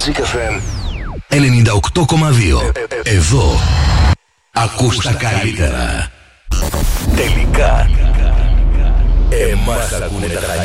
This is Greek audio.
Magic FM 98,2. Εδώ ακούς τα καλύτερα. Τελικά εμάς ακούνε τα